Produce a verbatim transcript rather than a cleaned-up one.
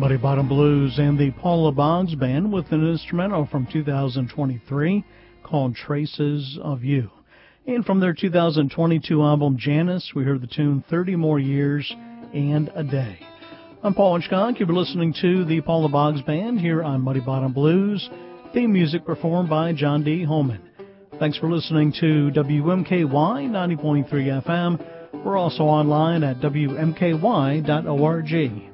Muddy Bottom Blues and the Paula Boggs Band with an instrumental from two thousand twenty-three called Traces of You. And from their two thousand twenty-two album Janice, we heard the tune thirty More Years and a Day. I'm Paul Hitchcock. You've been listening to the Paula Boggs Band here on Muddy Bottom Blues, theme music performed by John D. Holman. Thanks for listening to W M K Y ninety point three F M. We're also online at W M K Y dot org.